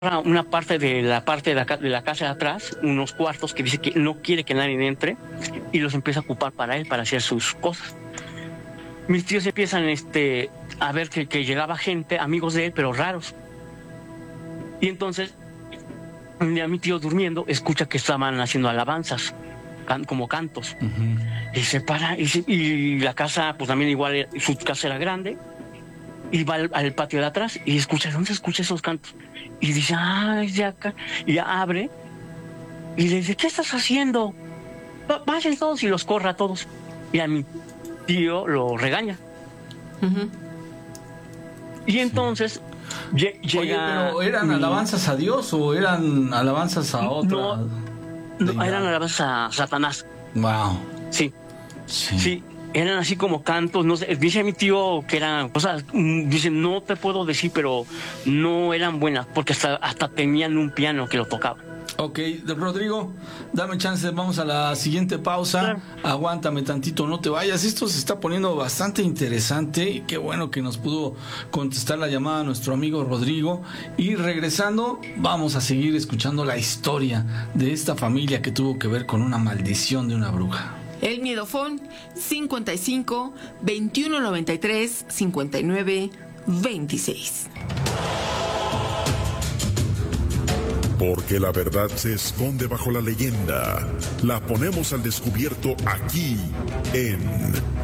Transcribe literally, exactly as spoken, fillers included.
una parte de la parte de la, de la casa de atrás, unos cuartos que dice que no quiere que nadie entre, y los empieza a ocupar para él, para hacer sus cosas. Mis tíos empiezan este, a ver que, que llegaba gente, amigos de él, pero raros. Y entonces, un día mi tío durmiendo, escucha que estaban haciendo alabanzas, can, como cantos. Uh-huh. Y se para, y, se, y la casa, pues también igual, su casa era grande, y va al, al patio de atrás, y escucha, ¿dónde se escucha esos cantos? Y dice, ah, es de acá. Y ya abre, y le dice, ¿qué estás haciendo? Vayan todos, y los corre a todos. Y a mi tío lo regaña. Uh-huh. Y entonces... Sí. Llega... Oye, pero ¿eran mi... alabanzas a Dios o eran alabanzas a otra? No, no eran alabanzas a Satanás. Wow. Sí. Sí. Sí. Eran así como cantos, no sé, dice mi tío que eran cosas, dice, no te puedo decir, pero no eran buenas, porque hasta, hasta tenían un piano que lo tocaba. Ok, Rodrigo, dame chance, vamos a la siguiente pausa. Claro. Aguántame tantito, no te vayas. Esto se está poniendo bastante interesante y qué bueno que nos pudo contestar la llamada a nuestro amigo Rodrigo. Y regresando, vamos a seguir escuchando la historia de esta familia que tuvo que ver con una maldición de una bruja. El Miedofón cincuenta y cinco, veintiuno noventa y tres, cincuenta y nueve, veintiséis. Porque la verdad se esconde bajo la leyenda. La ponemos al descubierto aquí en